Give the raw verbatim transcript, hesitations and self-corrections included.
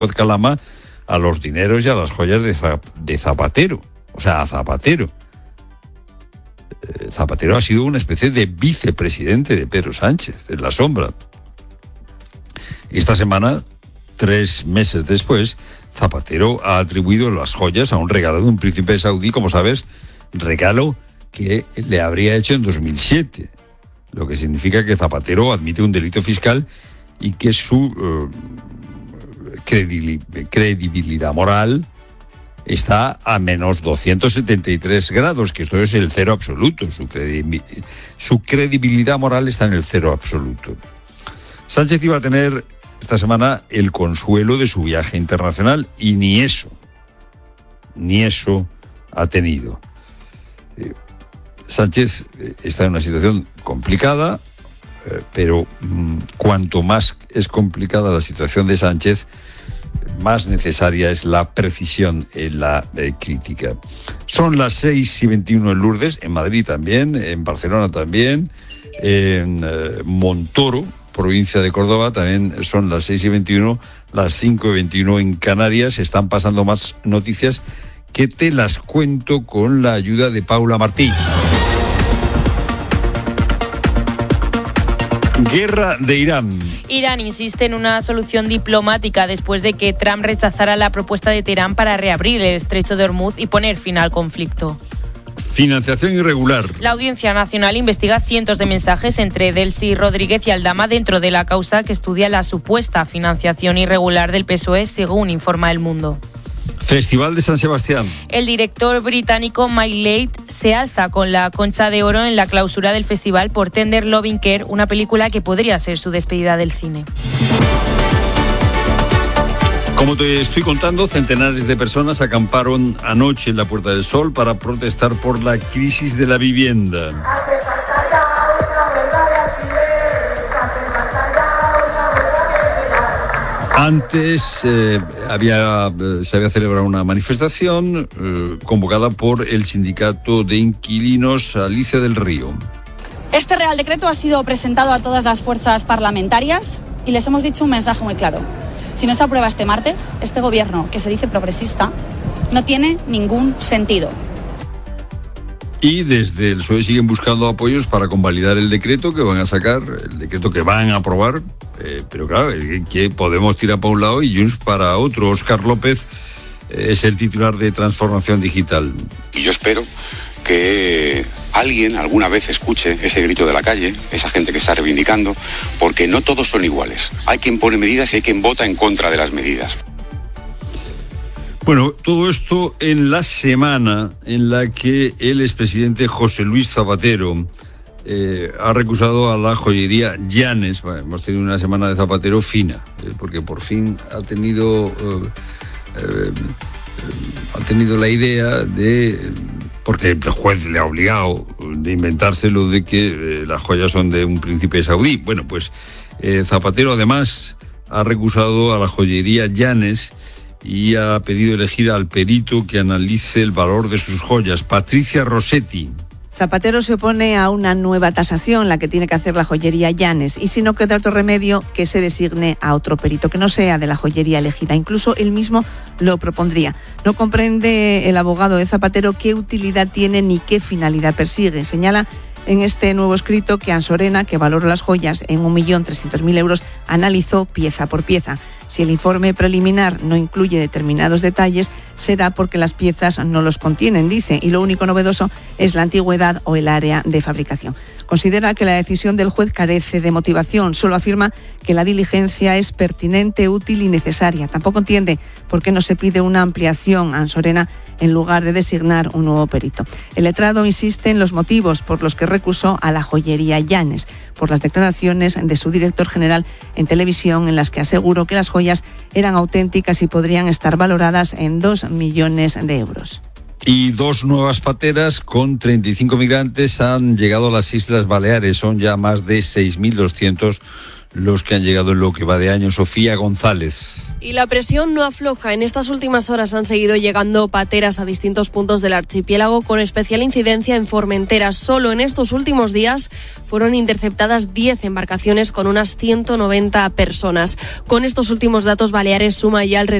Calama a los dineros y a las joyas de, Zap- de Zapatero, o sea, a Zapatero. Eh, Zapatero ha sido una especie de vicepresidente de Pedro Sánchez, en la sombra. Esta semana, tres meses después, Zapatero ha atribuido las joyas a un regalo de un príncipe saudí, como sabes, regalo que le habría hecho en dos mil siete, lo que significa que Zapatero admite un delito fiscal y que su eh, credibil- credibilidad moral está a menos doscientos setenta y tres grados, que esto es el cero absoluto. Su, credi- su credibilidad moral está en el cero absoluto. Sánchez iba a tener esta semana el consuelo de su viaje internacional y ni eso, ni eso ha tenido. Eh, Sánchez está en una situación complicada, eh, pero mmm, cuanto más es complicada la situación de Sánchez, más necesaria es la precisión en la eh, crítica. Son las seis y veintiuno en Lourdes, en Madrid también, en Barcelona también, en eh, Montoro, provincia de Córdoba, también son las seis y veintiuno, las cinco y veintiuno en Canarias. Están pasando más noticias que te las cuento con la ayuda de Paula Martí. Guerra de Irán. Irán insiste en una solución diplomática después de que Trump rechazara la propuesta de Teherán para reabrir el estrecho de Hormuz y poner fin al conflicto. Financiación irregular. La Audiencia Nacional investiga cientos de mensajes entre Delcy Rodríguez y Aldama dentro de la causa que estudia la supuesta financiación irregular del P S O E, según informa El Mundo. Festival de San Sebastián. El director británico Mike Leigh se alza con la Concha de Oro en la clausura del festival por Tender Loving Care, una película que podría ser su despedida del cine. Como te estoy contando, centenares de personas acamparon anoche en la Puerta del Sol para protestar por la crisis de la vivienda. Antes eh, había, se había celebrado una manifestación eh, convocada por el sindicato de inquilinos Alicia del Río. Este Real Decreto ha sido presentado a todas las fuerzas parlamentarias y les hemos dicho un mensaje muy claro. Si no se aprueba este martes, este gobierno, que se dice progresista, no tiene ningún sentido. Y desde el P S O E siguen buscando apoyos para convalidar el decreto que van a sacar, el decreto que van a aprobar, eh, pero claro, que Podemos tirar para un lado y Junts para otro. Óscar López eh, es el titular de Transformación Digital. Y yo espero que alguien alguna vez escuche ese grito de la calle, esa gente que está reivindicando, porque no todos son iguales. Hay quien pone medidas y hay quien vota en contra de las medidas. Bueno, todo esto en la semana en la que el expresidente José Luis Zapatero eh, ha recusado a la joyería Llanes. Bueno, hemos tenido una semana de Zapatero fina, eh, porque por fin ha tenido eh, eh, ha tenido la idea de, porque el juez le ha obligado de inventárselo de que eh, las joyas son de un príncipe saudí. Bueno, pues eh, Zapatero además ha recusado a la joyería Llanes y ha pedido elegir al perito que analice el valor de sus joyas. Patricia Rossetti. Zapatero se opone a una nueva tasación, la que tiene que hacer la joyería Llanes, y si no queda otro remedio, que se designe a otro perito, que no sea de la joyería elegida. Incluso él mismo lo propondría. No comprende el abogado de Zapatero qué utilidad tiene ni qué finalidad persigue. Señala en este nuevo escrito que Ansorena, que valora las joyas en un millón trescientos mil euros, analizó pieza por pieza. Si el informe preliminar no incluye determinados detalles, será porque las piezas no los contienen, dice, y lo único novedoso es la antigüedad o el área de fabricación. Considera que la decisión del juez carece de motivación, solo afirma que la diligencia es pertinente, útil y necesaria. Tampoco entiende por qué no se pide una ampliación a Ansorena en lugar de designar un nuevo perito. El letrado insiste en los motivos por los que recusó a la joyería Llanes, por las declaraciones de su director general en televisión en las que aseguró que las joyas eran auténticas y podrían estar valoradas en dos millones de euros. Y dos nuevas pateras con treinta y cinco migrantes han llegado a las Islas Baleares. Son ya más de seis mil doscientos los que han llegado en lo que va de año. Sofía González. Y la presión no afloja. En estas últimas horas han seguido llegando pateras a distintos puntos del archipiélago, con especial incidencia en Formentera. Solo en estos últimos días fueron interceptadas diez embarcaciones con unas ciento noventa personas. Con estos últimos datos, Baleares suma ya alrededor